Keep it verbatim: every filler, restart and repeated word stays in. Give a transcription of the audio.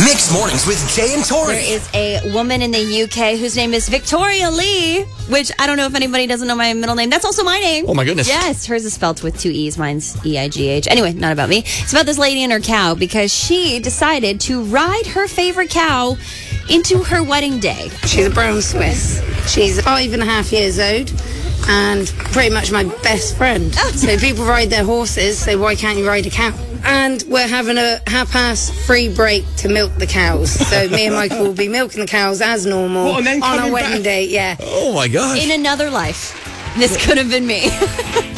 Mixed Mornings with Jay and Tori. There is a woman in the U K whose name is Victoria Lee, which I don't know if anybody doesn't know my middle name. That's also my name. Oh, my goodness. Yes, hers is spelled with two E's. Mine's E I G H. Anyway, not about me. It's about this lady and her cow because she decided to ride her favorite cow into her wedding day. She's a brown Swiss. She's five and a half years old and pretty much my best friend. Oh. So people ride their horses, so why can't you ride a cow? And we're having a half-past free break to milk the cows. So me and Michael will be milking the cows as normal What, and then on our coming wedding back? day. Yeah. Oh, my gosh. In another life, this could have been me.